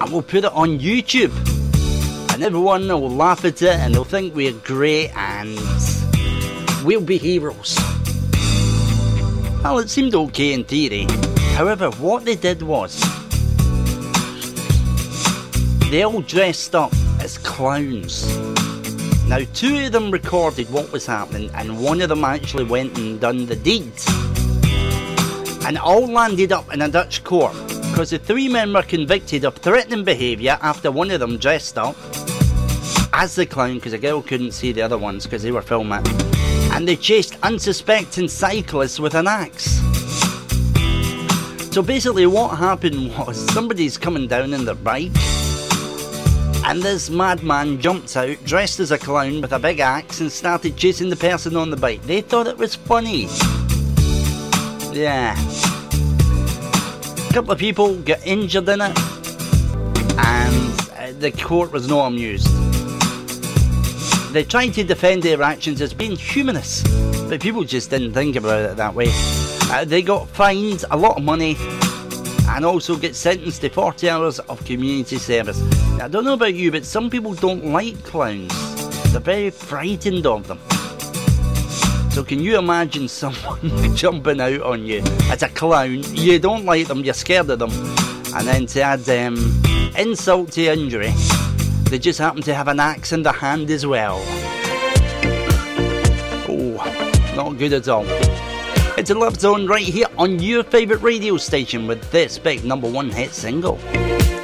and we'll put it on YouTube. And everyone will laugh at it and they'll think we're great and we'll be heroes. Well, it seemed okay in theory. However, what they did was they all dressed up as clowns. Now, 2 of them recorded what was happening and 1 of them actually went and done the deed. And it all landed up in a Dutch court because the 3 men were convicted of threatening behaviour after 1 of them dressed up as the clown because the girl couldn't see the other ones because they were filming, and they chased unsuspecting cyclists with an axe. So basically what happened was somebody's coming down in their bike and this madman jumped out dressed as a clown with a big axe and started chasing the person on the bike. They thought it was funny. Yeah. A couple of people got injured in it and the court was not amused. They tried to defend their actions as being humanist, but people just didn't think about it that way. They got fined a lot of money and also get sentenced to 40 hours of community service. Now, I don't know about you, but some people don't like clowns. They're very frightened of them. So can you imagine someone jumping out on you as a clown? You don't like them, you're scared of them. And then to add insult to injury, they just happen to have an axe in their hand as well. Oh, not good at all. It's a Love Zone right here on your favourite radio station with this big #1 hit single.